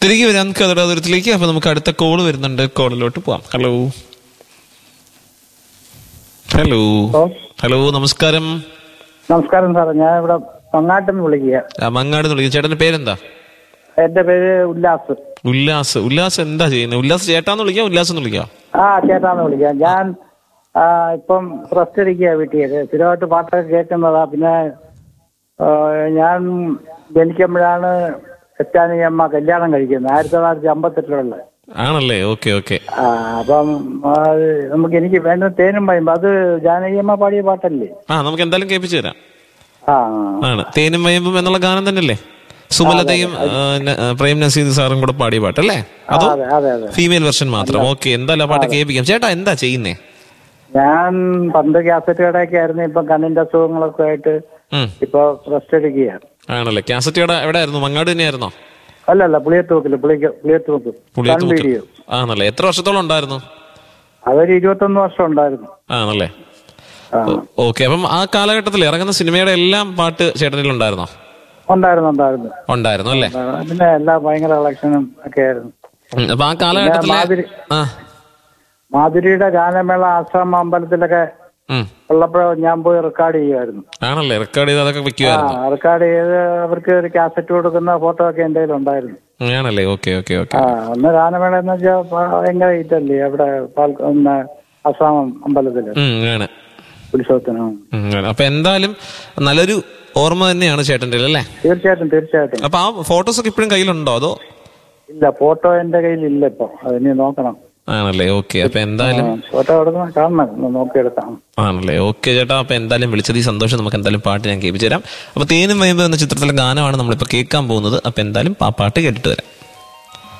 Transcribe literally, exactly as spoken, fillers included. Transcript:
തിരികെ വരാൻ കഥടാതുരത്തിലേക്ക്. അപ്പൊ നമുക്ക് അടുത്ത കോള് വരുന്നുണ്ട്, കോളിലോട്ട് പോവാം. ഹലോ ഹലോ ഹലോ നമസ്കാരം. നമസ്കാരം സാറേ, ഞാൻ ഇവിടെ മങ്ങാട്ടിൽ നിന്ന് വിളിക്കുക. മങ്ങാട് നിന്ന് വിളിക്കുക. ചേട്ടന്റെ പേരെന്താ? എന്റെ പേര് ഉല്ലാസ്. ഉല്ലാസ്. ഉല്ലാസ് എന്താ ചെയ്യുന്നത്? ഉല്ലാസ് ചേട്ടാന്ന് വിളിക്കാം, ഉല്ലാസ് എന്ന് വിളിക്കാം? ആ ചേട്ടാന്ന് വിളിക്കാം. ഞാൻ ഇപ്പം റെസ്റ്റ് അടിക്കുക വീട്ടിൽ. സ്ഥിരമായിട്ട് പാട്ടൊക്കെ കേൾക്കുന്നതാ. പിന്നെ ഞാൻ ജനിക്കുമ്പോഴാണ് എറ്റാനി അമ്മ കല്യാണം കഴിക്കുന്നത്, ആയിരത്തി തൊള്ളായിരത്തി അമ്പത്തെട്ടിലുള്ള. ആണല്ലേ? Okay okay. ആ അപ്പം നമുക്ക് എനിക്ക് വേണ്ട തേനും വയമ്പും അത് ജാനകിയമ്മ പാടിയ പാട്ടല്ലേ? ആ നമുക്ക് എന്തായാലും കേൾപ്പിച്ചു തരാം. ആ ആണ് തേനും വയമ്പും എന്നുള്ള ഗാനം തന്നെയല്ലേ? സുമലതയും പ്രേം നസീദ് സാറും കൂടെ പാടിയ പാട്ടല്ലേ? അതോ ഫീമെയിൽ വെർഷൻ മാത്രം? ഓക്കെ, എന്തായാലും ആ പാട്ട് കേൾപ്പിക്കാം. ചേട്ടാ എന്താ ചെയ്യുന്നേ? ഞാൻ പണ്ട് കാസറ്റ് കടയൊക്കെ ആയിരുന്നു. ഇപ്പൊ കണ്ണിന്റെ അസുഖങ്ങളൊക്കെ ആയിട്ട് ഇപ്പൊ റെസ്റ്റ് എടുക്കുകയാണ്. ആണല്ലേ? കാസറ്റ് കട എവിടെ ആയിരുന്നു? മങ്ങാട് തന്നെയായിരുന്നോ? അല്ലല്ല, പുളിയത്തൂക്കില്. പുളിയത്തൂക്ക്. ആണല്ലേ? എത്ര വർഷത്തോളം ഉണ്ടായിരുന്നു? അതൊരു ഇരുപത്തൊന്ന് വർഷം ഉണ്ടായിരുന്നു. ആണല്ലേ? ഓക്കെ. അപ്പം ആ കാലഘട്ടത്തിൽ ഇറങ്ങുന്ന സിനിമയുടെ എല്ലാം പാട്ട് ചേട്ടനിൽ ഉണ്ടായിരുന്നോ? ഉണ്ടായിരുന്നു ഉണ്ടായിരുന്നു ഉണ്ടായിരുന്നു അല്ലേ? പിന്നെ എല്ലാം ഭയങ്കര കളക്ഷനും ഒക്കെ ആയിരുന്നു. അപ്പൊ ആ കാലഘട്ടത്തില് മാധുരിയുടെ ഗാനമേള ആശ്രമ അമ്പലത്തിലൊക്കെ ഉള്ളപ്പോഴോ ഞാൻ പോയി റെക്കോർഡ് ചെയ്യുമായിരുന്നു. ആണല്ലേ? റെക്കോർഡ് ചെയ്ത് അതൊക്കെ വെക്കുമായിരുന്നു? റെക്കോർഡ് ചെയ്ത് അവർക്ക് ഒരു കാസറ്റ് കൊടുക്കുന്ന ഫോട്ടോ ഒക്കെ എന്റെ കയ്യിൽ ഉണ്ടായിരുന്നു. ആണല്ലേ? Okay okay okay. ആ ഒന്ന് ഗാനമേള എന്ന് വെച്ചാൽ ഭയങ്കര ഇതല്ലേ അവിടെ ആശ്രമം അമ്പലത്തില് ഉത്സവത്തിന്. അപ്പൊ എന്തായാലും നല്ലൊരു ഓർമ്മ തന്നെയാണ് ചേട്ടൻ്റെ അല്ലേ? തീർച്ചയായിട്ടും തീർച്ചയായിട്ടും. അപ്പൊ ആ ഫോട്ടോസ് ഒക്കെ ഇപ്പോഴും കയ്യിലുണ്ടോ അതോ? ഇല്ല, ഫോട്ടോ എന്റെ കയ്യിൽ ഇല്ല ഇപ്പൊ. അതിന് നോക്കണം. ആണല്ലേ? ഓക്കെ. അപ്പൊ എന്തായാലും ഫോട്ടോ എടുക്കണം, കാണണം, നോക്കിയെടുക്കാം. ആണല്ലേ? ഓക്കെ ചേട്ടാ. അപ്പൊ എന്തായാലും വിളിച്ചത് ഈ സന്തോഷം. നമുക്ക് എന്തായാലും പാട്ട് ഞാൻ കേൾപ്പിച്ചു തരാം. അപ്പൊ തേനും വയമ്പും എന്ന ചിത്രത്തിലെ ഗാനമാണ് നമ്മളിപ്പോ കേൾക്കാൻ പോകുന്നത്. അപ്പൊ എന്തായാലും ആ പാട്ട് കേട്ടിട്ട് വരാം.